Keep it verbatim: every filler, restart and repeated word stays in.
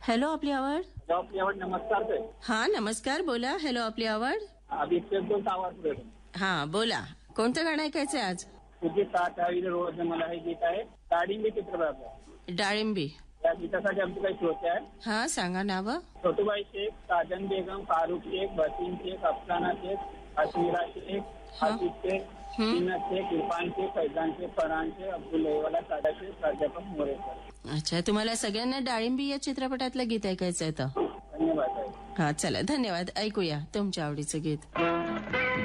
Hello आपली आवड. Hello आपली आवड. नमस्कार सर. हा नमस्कार, बोला. हॅलो आपली आवड. अभिषेक बोलतो आवाज. हा बोला, कोणतं गाणं ऐकायचंय आज? तुझी साथ हवी रोज मला हे गीत आहे डाळिंबी चित्रपटातलं. डाळिंबी. या गीतासाठी आमचे काही श्रोते आहेत. हा सांगा नाव. छोटूबाई शेख, साजन बेगम, फारुख शेख, बसीम शेख, अफसाना शेख, अश्मीरा शेख, हा. आसिफ शेख, सीना शेख, इरफान शेख, फैजान शेख, फरहान शेख, अब्दुल लेवाला, सादा शेख, प्राध्यापक मोरेकर. अच्छा, तुम्हाला सगळ्यांना डाळिंबी या चित्रपटातलं गीत ऐकायचं आहे तर धन्यवाद. हा चला, धन्यवाद. ऐकूया तुमच्या आवडीचं गीत.